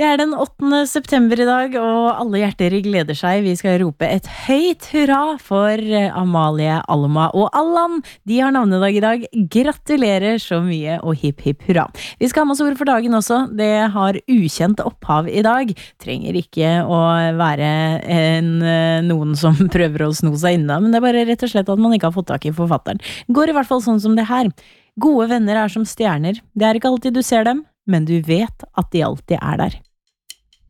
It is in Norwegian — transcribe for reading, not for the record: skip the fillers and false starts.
Det den 8. september I dag, og alle hjerter gleder seg. Vi skal rope et høyt hurra for Amalie, Alma og Allan. De har navnedag I dag. Gratulerer så mye, og hipp hipp hurra. Vi skal ha med oss ord for dagen også. Det har ukjent opphav I dag. Trenger ikke å være noen som prøver å sno seg inna, men det bare rett og slett at man ikke har fått tak I forfatteren. Går I hvert fall sånn som det her. Gode venner som stjerner. Det ikke alltid du ser dem, men du vet at de alltid der.